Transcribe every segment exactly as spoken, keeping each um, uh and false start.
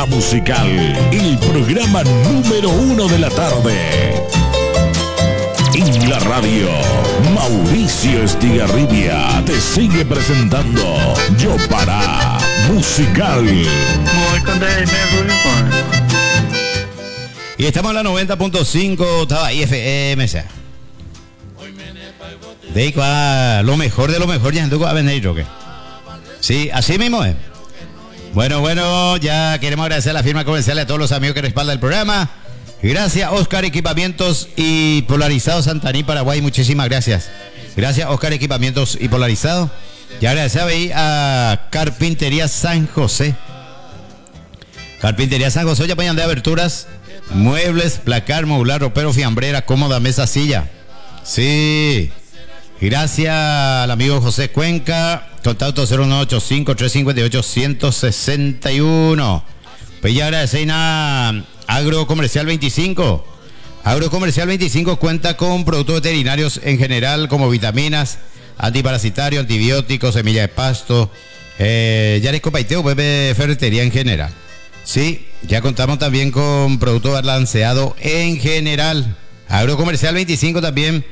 Hora Musical, el programa número uno de la tarde. En la radio, Mauricio Estigarribia te sigue presentando Yo Para Musical. Y estamos en la noventa punto cinco, estaba ahí F M. De ahí, lo mejor de lo mejor, ya va a venir, ¿o qué? Sí, así mismo es. Bueno, bueno, ya queremos agradecer a la firma comercial y a todos los amigos que respaldan el programa. Gracias, Oscar Equipamientos y Polarizados Santaní, Paraguay. Muchísimas gracias. Gracias, Oscar Equipamientos y Polarizados. Y agradecer ahí a Carpintería San José. Carpintería San José, ya pueden de aberturas, muebles, placar, modular, ropero, fiambrera, cómoda, mesa, silla. Sí. Gracias al amigo José Cuenca. Contacto cero nueve ocho cinco, tres cinco ocho, uno seis uno. Pues ya agradecer a Agrocomercial veinticinco. Agrocomercial veinticinco cuenta con productos veterinarios en general, como vitaminas, antiparasitarios, antibióticos, semilla de pasto, eh, yaresco paiteo, bebé, ferretería en general. Sí, ya contamos también con producto balanceado en general. Agrocomercial veinticinco también,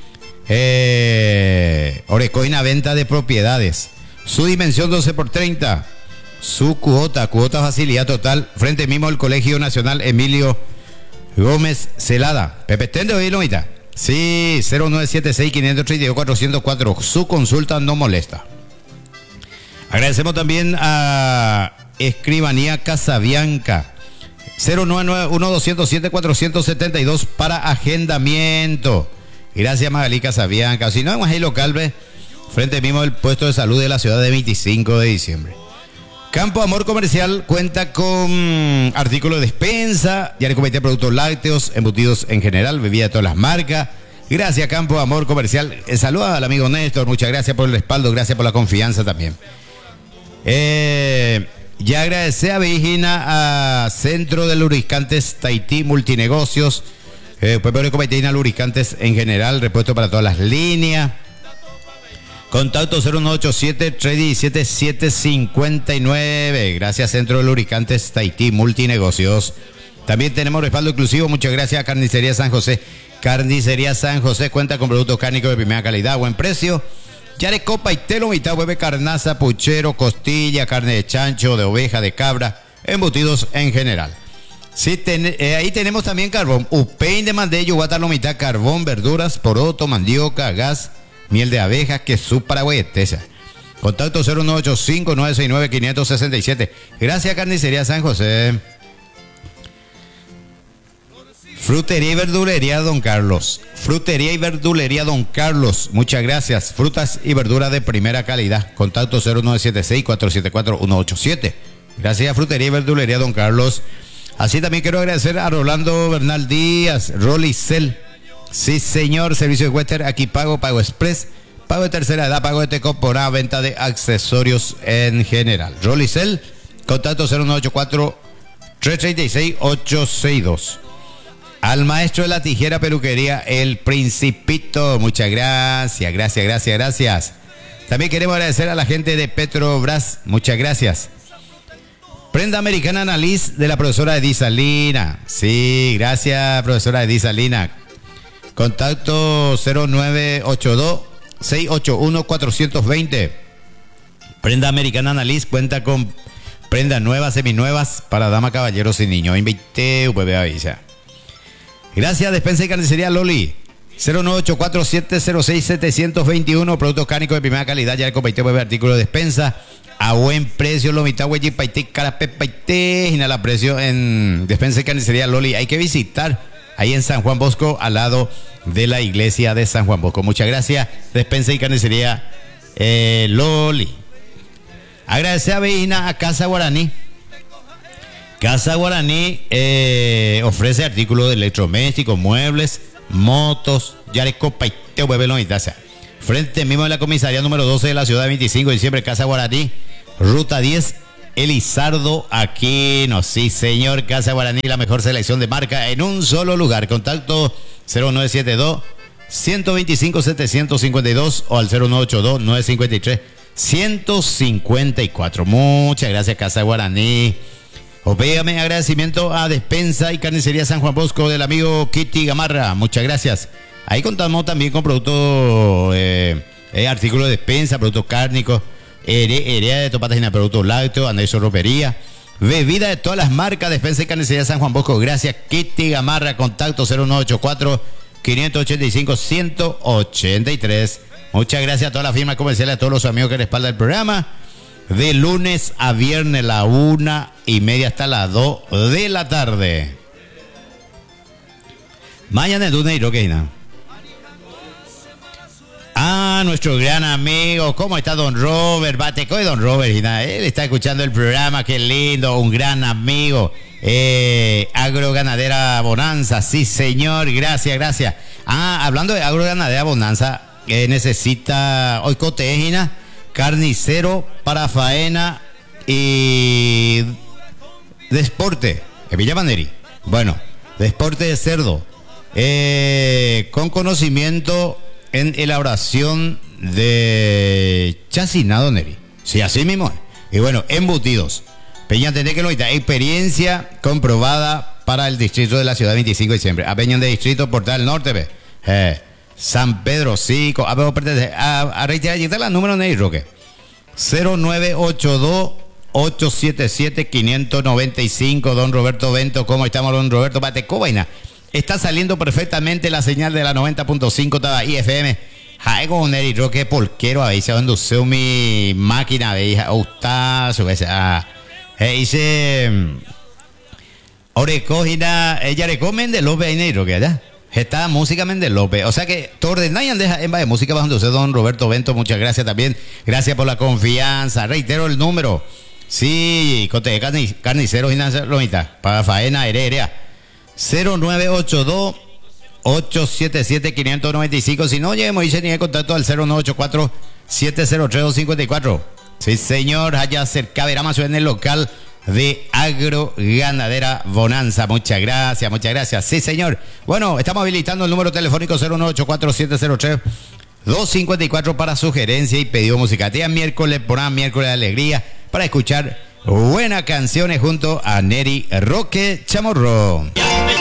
eh, Orecoina, venta de propiedades. Su dimensión doce por treinta. Su cuota, cuota facilidad total, frente mismo al Colegio Nacional Emilio Gómez Celada. Pepe Tendo y Lomita. Sí, cero nueve siete seis, cinco tres dos, cuatro cero cuatro. Su consulta no molesta. Agradecemos también a Escribanía Casabianca. cero nueve nueve uno dos cero siete cuatro siete dos para agendamiento. Gracias, Magalí Casabianca. Si no, es ahí local, ve, frente mismo al puesto de salud de la ciudad de veinticinco de diciembre. Campo Amor Comercial cuenta con artículos de despensa, ya le comenté productos lácteos, embutidos en general, bebida de todas las marcas. Gracias, Campo Amor Comercial. Eh, saluda al amigo Néstor, muchas gracias por el respaldo, gracias por la confianza también. Eh, ya agradecé a Vigina, a Centro de Lubricantes Tahití Multinegocios, eh, pues por el comité de lubricantes en general, repuesto para todas las líneas. Contacto cero nueve ocho siete, tres uno siete, siete cinco nueve. Gracias, Centro de Lubricantes Tahití Multinegocios. También tenemos respaldo exclusivo. Muchas gracias a Carnicería San José. Carnicería San José cuenta con productos cárnicos de primera calidad, buen precio. Yare copa y telo, mitad hueve, carnaza, puchero, costilla, carne de chancho, de oveja, de cabra, embutidos en general. Sí, ten, eh, ahí tenemos también carbón. Upein de Mandello, Guatalomita, carbón, verduras, poroto, mandioca, gas, miel de abejas, queso paraguayetesa. Contacto cero nueve ocho cinco, nueve seis nueve, cinco seis siete. Gracias, Carnicería San José. Frutería y verdulería Don Carlos. Frutería y verdulería Don Carlos. Muchas gracias. Frutas y verduras de primera calidad. Contacto cero nueve siete seis, cuatro siete cuatro, uno ocho siete. Gracias a Frutería y verdulería Don Carlos. Así también quiero agradecer a Rolando Bernal Díaz, Rolicel. Sí, señor, servicio de Western, aquí pago, pago express, pago de tercera edad, pago de temporada, venta de accesorios en general. Rolicel, contacto cero nueve ocho cuatro, tres tres seis, ocho seis dos. Al maestro de la tijera peluquería, El Principito, muchas gracias, gracias, gracias, gracias. También queremos agradecer a la gente de Petrobras, muchas gracias. Prenda Americana Analiz de la profesora Edith Salina. Sí, gracias, profesora Edith Salina. Contacto cero nueve ocho dos, seis ocho uno, cuatro dos cero. Prenda Americana Analiz cuenta con prendas nuevas, seminuevas para damas, caballeros y niños. Invité, V B avisa. Gracias, Despensa y Carnicería Loli. cero nueve ocho cuatro siete cero seis siete dos uno. Productos cárnicos de primera calidad. Ya el comité bebé artículo de despensa a buen precio. Lo mitad, güey, paité, carapé, paité. Y nada, precio en Despensa y Carnicería Loli. Hay que visitar ahí en San Juan Bosco, al lado de la iglesia de San Juan Bosco. Muchas gracias, Despensa y Carnicería eh, Loli. Agradecer a Veína, a Casa Guaraní. Casa Guaraní eh, ofrece artículos de electrodomésticos, muebles, motos, yarecopa y teo, bebé, y taza. Frente mismo de la comisaría número doce de la ciudad de veinticinco de diciembre, Casa Guaraní, ruta diez, Elizardo Aquino. Sí, señor, Casa Guaraní, la mejor selección de marca en un solo lugar. Contacto cero nueve siete dos, uno dos cinco, siete cinco dos o al cero nueve ocho dos, nueve cinco tres, uno cinco cuatro. Muchas gracias, Casa Guaraní. Opégame agradecimiento a Despensa y Carnicería San Juan Bosco del amigo Kitty Gamarra. Muchas gracias. Ahí contamos también con productos, eh, eh, artículos de despensa, productos cárnicos, hereda de topatas, productos lácteos, Andrés Ropería, bebida de todas las marcas, Despensa y Carnicería San Juan Bosco. Gracias, Kitty Gamarra. Contacto cero nueve ocho cuatro, cinco ocho cinco, uno ocho tres. Muchas gracias a todas las firmas comerciales, a todos los amigos que respaldan el programa. De lunes a viernes, la una y media hasta las dos de la tarde. Mañana es lunes y Roqueina. Ah, nuestro gran amigo, ¿cómo está don Robert? Bateco de don Robert, él está escuchando el programa, qué lindo, un gran amigo. Eh, Agroganadera Bonanza, sí señor, gracias, gracias. Ah, hablando de Agroganadera Bonanza, eh, necesita hoy cotejina, carnicero para faena y desporte, en Villa Maneri. Bueno, desporte de cerdo, eh, con conocimiento en elaboración de chacinado, Neri. Sí, así mismo es. Y bueno, embutidos. Peña Tene que lo está. Experiencia comprobada para el distrito de la ciudad veinticinco de diciembre. A Peña de Distrito, Portal Norte, ve. Eh, San Pedro, sí. A, a, a reiterar, allí está la número, Neri Roque. cero nueve ocho dos, ocho siete siete, cinco nueve cinco. Don Roberto Bento, ¿cómo estamos, don Roberto? Bateco, vaina. Está saliendo perfectamente la señal de la noventa punto cinco estaba I F M. Jai con Neri Roque porquero, a veces cuando usé mi máquina, veis, gustazo, que sea. Dice Orecogina, ella recomienda López ahí Neri Roque allá. Está música Méndez López. O sea que Tordenayan deja en de música bajo usted, don Roberto Bento. Muchas gracias también. Gracias por la confianza. Reitero el número. Sí, cote de carniceros y lomita. Para faena herea. cero nueve ocho dos, ocho siete siete, cinco nueve cinco. Si no, lleguemos y se niega contacto al cero nueve ocho cuatro, siete cero tres, dos cinco cuatro. Sí, señor, allá cerca de Ramazo en el local de Agroganadera Bonanza. Muchas gracias, muchas gracias. Sí, señor. Bueno, estamos habilitando el número telefónico cero nueve ocho cuatro, siete cero tres, dos cinco cuatro para sugerencia y pedido musical. Día miércoles, por miércoles de alegría, para escuchar buenas canciones junto a Neri Roque Chamorro.